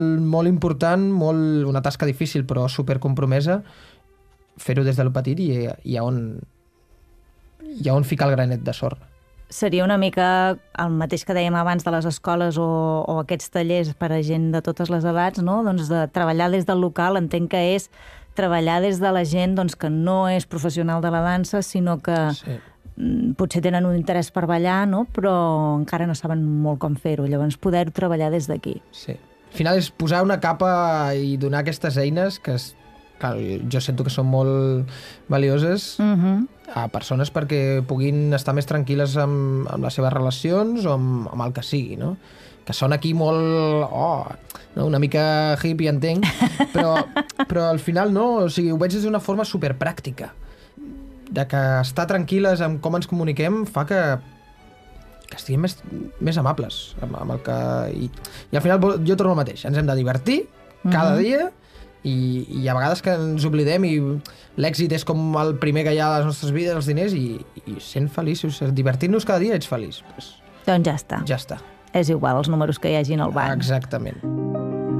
molt important, una tasca difícil però supercompromesa, fer-ho des de lo petit i on ficar el granet de sorra. Seria una mica el mateix que dèiem abans de les escoles o aquests tallers per a gent de totes les edats, no? Doncs de treballar des del local, entenc que és treballar des de la gent que no és professional de la dansa, sinó que potser tenen un interès per ballar, no? Però encara no saben molt com fer-ho, llavors poder-ho treballar des d'aquí. Sí. Al final és posar una capa i donar aquestes eines que jo sento que són molt valioses a persones perquè puguin estar més tranquil·les amb les seves relacions o amb el que sigui, no? Que sona aquí molt... una mica hippie, entenc, però al final no, o sigui, ho veig des d'una forma superpràctica, de que estar tranquil·les amb com ens comuniquem fa que estiguem més amables amb el que... I al final jo torno al mateix, ens hem de divertir cada dia i a vegades que ens oblidem i l'èxit és com el primer que hi ha a les nostres vides, els diners, i sent feliços, divertir-nos cada dia ets feliç. Doncs ja està. Ja està. És igual els números que hi hagin al banc. Exactament.